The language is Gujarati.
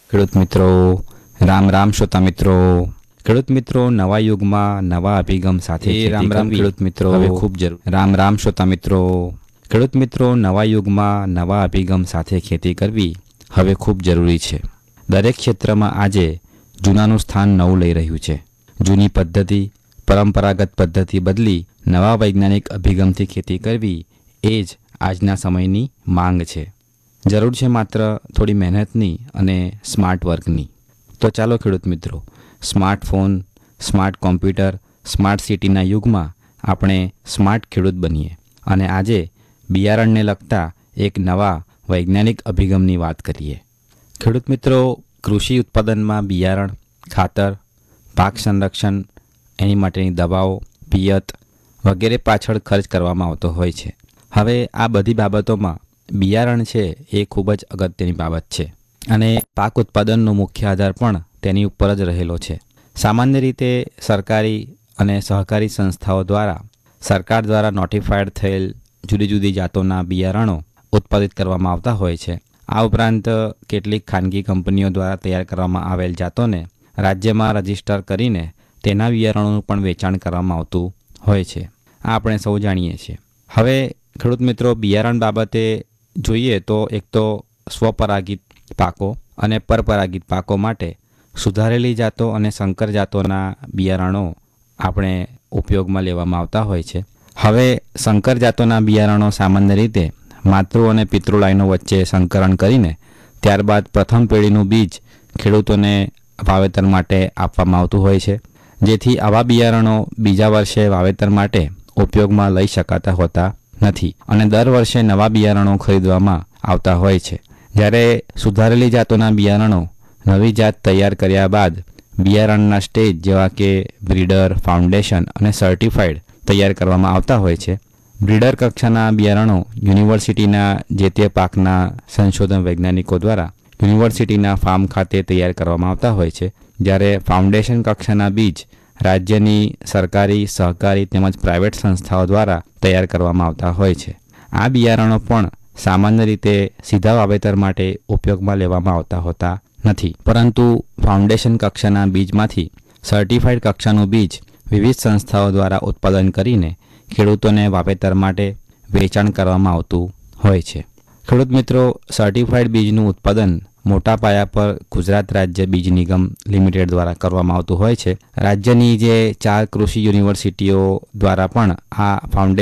ખેડૂત મિત્રો, રામ રામ શ્રોતા મિત્રો. ખેડૂત મિત્રો, નવા યુગમાં નવા અભિગમ સાથે રામ રામ ખેડૂત મિત્રો હવે ખૂબ જરૂર. રામ રામ શ્રોતા મિત્રો. ખેડૂત મિત્રો, નવા યુગમાં નવા અભિગમ સાથે ખેતી કરવી હવે ખૂબ જરૂરી છે. દરેક ક્ષેત્રમાં આજે જૂનાનું સ્થાન નવું લઈ રહ્યું છે. જૂની પદ્ધતિ, પરંપરાગત પદ્ધતિ બદલી નવા વૈજ્ઞાનિક અભિગમથી ખેતી કરવી એ જ આજના સમયની માંગ છે. જરૂર છે માત્ર થોડી મહેનતની અને સ્માર્ટ વર્કની. તો ચાલો ખેડૂત મિત્રો, સ્માર્ટફોન, સ્માર્ટ કોમ્પ્યુટર, સ્માર્ટ સિટીના યુગમાં આપણે સ્માર્ટ ખેડૂત બનીએ અને આજે બિયારણને લગતા એક નવા વૈજ્ઞાનિક અભિગમની વાત કરીએ. ખેડૂત મિત્રો, કૃષિ ઉત્પાદનમાં બિયારણ, ખાતર, પાક સંરક્ષણ, એની માટેની દવાઓ, પિયત વગેરે પાછળ ખર્ચ કરવામાં આવતો હોય છે. હવે આ બધી બાબતોમાં બિયારણ છે એ ખૂબ જ અગત્યની બાબત છે અને પાક ઉત્પાદનનો મુખ્ય આધાર પણ તેની ઉપર જ રહેલો છે. સામાન્ય રીતે સરકારી અને સહકારી સંસ્થાઓ દ્વારા સરકાર દ્વારા નોટિફાઈડ થયેલ જુદી જુદી જાતોના બિયારણો ઉત્પાદિત કરવામાં આવતા હોય છે. આ ઉપરાંત કેટલીક ખાનગી કંપનીઓ દ્વારા તૈયાર કરવામાં આવેલ જાતોને રાજ્યમાં રજીસ્ટર કરીને તેના બિયારણોનું પણ વેચાણ કરવામાં આવતું હોય છે. આ આપણે સૌ જાણીએ છીએ. હવે ખેડૂત મિત્રો, બિયારણ બાબતે જોઈએ તો એક તો સ્વપરાગિત પાકો અને પરપરાગિત પાકો માટે સુધારેલી જાતો અને સંકર જાતોના બિયારણો આપણે ઉપયોગમાં લેવામાં આવતા હોય છે. હવે સંકર જાતોના બિયારણો સામાન્ય રીતે માતૃ અને પિતૃ લાઈનો વચ્ચે સંકરણ કરીને ત્યારબાદ પ્રથમ પેઢીનું બીજ ખેડૂતોને વાવેતર માટે આપવામાં આવતું હોય છે, જેથી આવા બિયારણો બીજા વર્ષે વાવેતર માટે ઉપયોગમાં લઈ શકાતા હોતા નથી અને દર વર્ષે નવા બિયારણો ખરીદવામાં આવતા હોય છે. જ્યારે સુધારેલી જાતોના બિયારણો નવી જાત તૈયાર કર્યા બાદ બિયારણના સ્ટેજ જેવા કે બ્રીડર, ફાઉન્ડેશન અને સર્ટિફાઈડ તૈયાર કરવામાં આવતા હોય છે. બ્રીડર કક્ષાના બિયારણો યુનિવર્સિટીના જે તે પાકના સંશોધન વૈજ્ઞાનિકો દ્વારા યુનિવર્સિટીના ફાર્મ ખાતે તૈયાર કરવામાં આવતા હોય છે. જ્યારે ફાઉન્ડેશન કક્ષાના બીજ રાજ્યની સરકારી, સહકારી તેમજ પ્રાઇવેટ સંસ્થાઓ દ્વારા તૈયાર કરવામાં આવતા હોય છે. આ બિયારણો પણ સામાન્ય રીતે સીધા વાવેતર માટે ઉપયોગમાં લેવામાં આવતા હોતા નથી, પરંતુ ફાઉન્ડેશન કક્ષાના બીજમાંથી સર્ટિફાઈડ કક્ષાનું બીજ વિવિધ સંસ્થાઓ દ્વારા ઉત્પાદન કરીને ખેડૂતોને વાવેતર માટે વેચાણ કરવામાં આવતું હોય છે. ખેડૂત મિત્રો, સર્ટિફાઈડ બીજનું ઉત્પાદન મોટા પાયા પર ગુજરાત રાજ્ય બીજ નિગમ લિમિટેડ દ્વારા કરવામાં આવતું હોય છે. રાજ્યની જે 4 કૃષિ યુનિવર્સિટીઓ દ્વારા પણ આ ફાઉન્ડેશન